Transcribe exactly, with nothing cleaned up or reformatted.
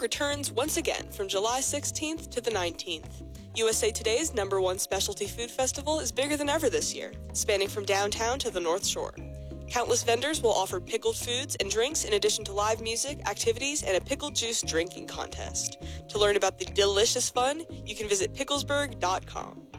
returns once again from July sixteenth to the nineteenth. U S A Today's number one specialty food festival is bigger than ever this year, spanning from downtown to the North Shore. Countless vendors will offer pickled foods and drinks in addition to live music, activities, and a pickled juice drinking contest. To learn about the delicious fun, you can visit picklesburg dot com.